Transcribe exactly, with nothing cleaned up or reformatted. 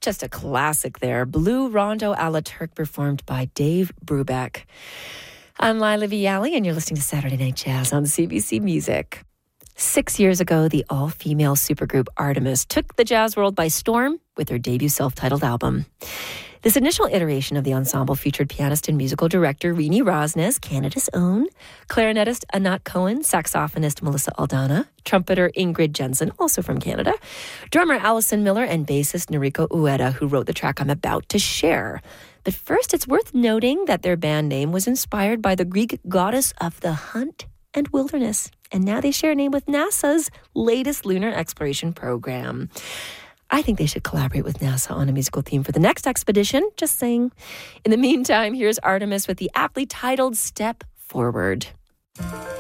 Just a classic there. Blue Rondo a la Turk, performed by Dave Brubeck. I'm Lila Viali, and you're listening to Saturday Night Jazz on C B C Music. Six years ago, the all-female supergroup Artemis took the jazz world by storm with their debut self-titled album. This initial iteration of the ensemble featured pianist and musical director Rini Rosnes, Canada's own, clarinetist Anat Cohen, saxophonist Melissa Aldana, trumpeter Ingrid Jensen, also from Canada, drummer Allison Miller, and bassist Noriko Ueda, who wrote the track I'm about to share. But first, it's worth noting that their band name was inspired by the Greek goddess of the hunt and wilderness, and now they share a name with NASA's latest lunar exploration program. I think they should collaborate with NASA on a musical theme for the next expedition. Just saying. In the meantime, here's Artemis with the aptly titled Step Forward.